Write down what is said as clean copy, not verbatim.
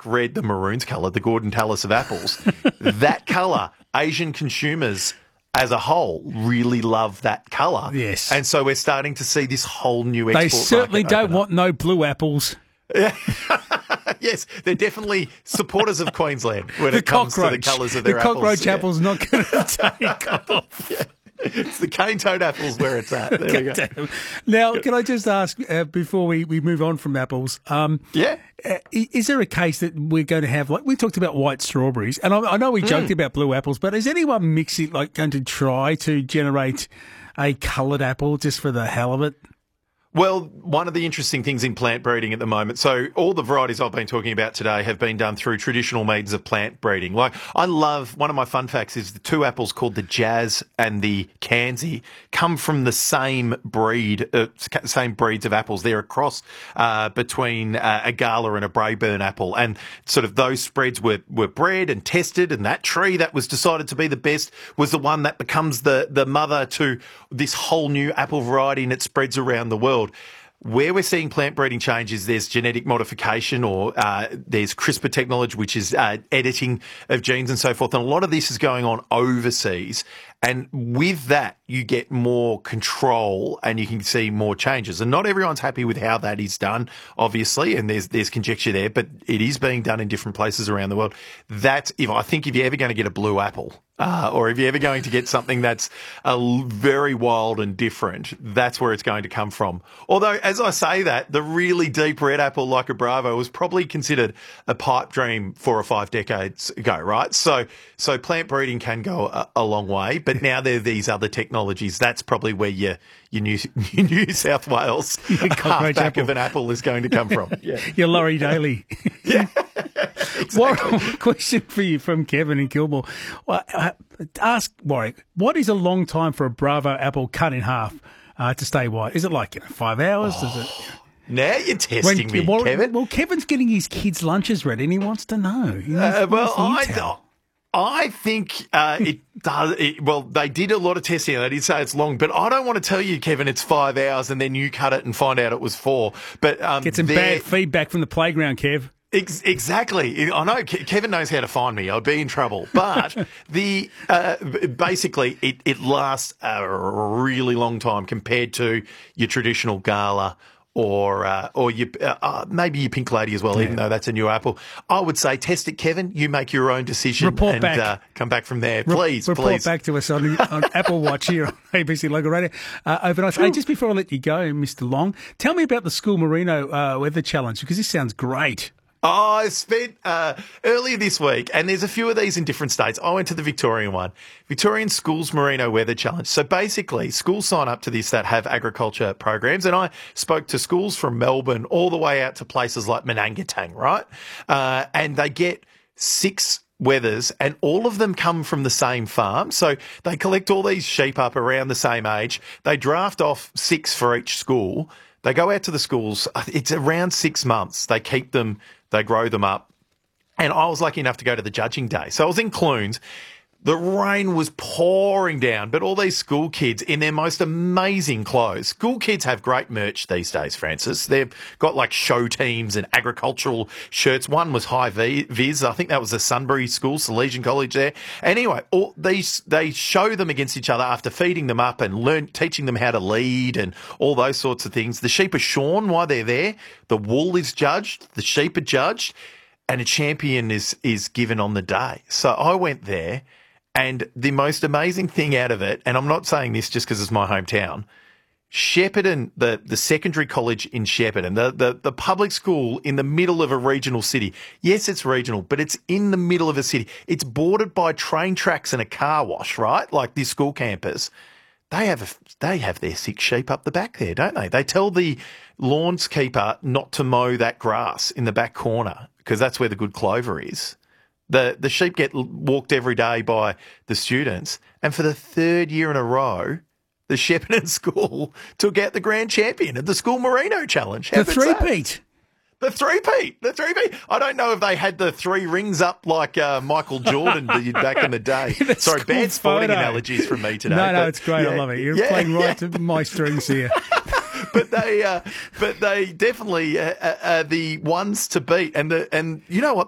dark red, the maroons colour, the Gordon Tallis of apples, that colour, Asian consumers as a whole really love that colour. Yes. And so we're starting to see this whole new export They certainly market don't open up. want no blue apples. Yes, they're definitely supporters of Queensland when it comes to the colours of their apples. The cockroach Yeah. apple's not going to take off. Yeah. It's the cane toad apples where it's at. There we go. Now, can I just ask, before we move on from apples, Yeah. is there a case that we're going to have, like we talked about white strawberries, and I know we joked about blue apples, but is anyone mixing, like going to try to generate a coloured apple just for the hell of it? Well, one of the interesting things in plant breeding at the moment, so all the varieties I've been talking about today have been done through traditional means of plant breeding. Like, I love, one of my fun facts is the two apples called the Jazz and the Kanzi come from the same breed, same breeds of apples. They're a cross between a Gala and a Braeburn apple. And sort of those spreads were bred and tested, and that tree that was decided to be the best was the one that becomes the mother to this whole new apple variety, and it spreads around the world. Where we're seeing plant breeding changes, there's genetic modification or there's CRISPR technology, which is editing of genes and so forth. And a lot of this is going on overseas. And with that, you get more control and you can see more changes. And not everyone's happy with how that is done, obviously, and there's conjecture there, but it is being done in different places around the world. That's, if you're ever going to get a blue apple, or if you're ever going to get something that's very wild and different, that's where it's going to come from. Although, as I say that, the really deep red apple like a Bravo was probably considered a pipe dream 4 or 5 decades ago, right? So plant breeding can go a long way, but now there are these other technologies. That's probably where your New South Wales halfback of an apple is going to come from. Yeah. Your Laurie Daly. Yeah. Exactly. What question for you from Kevin in Kilmore. Well, ask Warwick, what is a long time for a Bravo apple cut in half to stay white? Is it like 5 hours? Does it? Now you're testing me, Kevin. Well, Kevin's getting his kids' lunches ready and he wants to know. I think it does. Well, they did a lot of testing. They did say it's long, but I don't want to tell you, Kevin, it's 5 hours and then you cut it and find out it was 4. But get some bad feedback from the playground, Kev. Exactly. I know Kevin knows how to find me. I'd be in trouble. But basically it lasts a really long time compared to your traditional Gala or your maybe your Pink Lady as well, even though that's a new apple. I would say test it, Kevin. You make your own decision. Report and back. Come back from there, please. Report back to us on Apple Watch here on ABC Local Radio. Overnight. Hey, just before I let you go, Mr. Long, tell me about the School Merino Weather Challenge, because this sounds great. Oh, I spent earlier this week, and there's a few of these in different states. I went to the Victorian one, Victorian Schools Merino Weather Challenge. So basically, schools sign up to this that have agriculture programs, and I spoke to schools from Melbourne all the way out to places like Manangatang, right? And they get 6 weathers, and all of them come from the same farm. So they collect all these sheep up around the same age. They draft off 6 for each school. They go out to the schools. It's around 6 months. They keep them. They grow them up. And I was lucky enough to go to the judging day. So I was in Clunes. The rain was pouring down, but all these school kids in their most amazing clothes. School kids have great merch these days, Francis. They've got like show teams and agricultural shirts. One was High Vis. I think that was the Sunbury School, Salesian College there. Anyway, they show them against each other after feeding them up and teaching them how to lead and all those sorts of things. The sheep are shorn while they're there. The wool is judged. The sheep are judged. And a champion is given on the day. So I went there. And the most amazing thing out of it, and I'm not saying this just because it's my hometown, Shepparton, the secondary college in Shepparton, the public school in the middle of a regional city. Yes, it's regional, but it's in the middle of a city. It's bordered by train tracks and a car wash, right? Like this school campus. They have their 6 sheep up the back there, don't they? They tell the lawnskeeper not to mow that grass in the back corner because that's where the good clover is. The sheep get walked every day by the students, and for the 3rd year in a row, the Shepparton School took out the grand champion at the School Merino Challenge. The three-peat. The three-peat. I don't know if they had the 3 rings up like Michael Jordan did back in the day. Sorry, bad sporting analogies from me today. No, it's great. Yeah, I love it. You're playing right to my strings here. But they definitely are the ones to beat. And you know what?